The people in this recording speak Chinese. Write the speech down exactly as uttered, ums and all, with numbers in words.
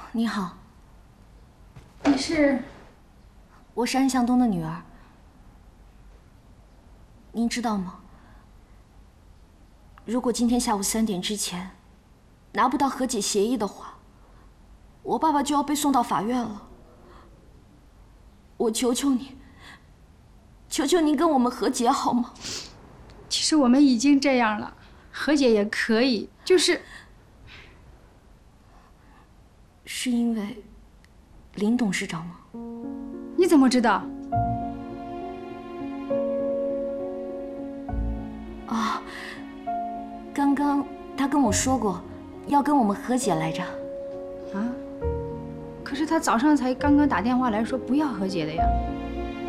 你好， 你是？ 我是安向东的女儿。您知道吗？如果今天下午三点之前拿不到和解协议的话，我爸爸就要被送到法院了。我求求你，求求您跟我们和解好吗？ 其实我们已经这样了，和解也可以，就是…… 是因为林董事长吗？ 你怎么知道？ 啊，刚刚他跟我说过，要跟我们和解来着。 啊？可是他早上才刚刚打电话来说不要和解的呀。